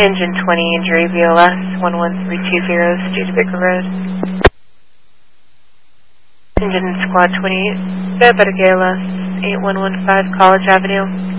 Engine 20, injury VLS 11320, Studebaker Road. Engine Squad 28, diabetic ALS 8115, College Avenue.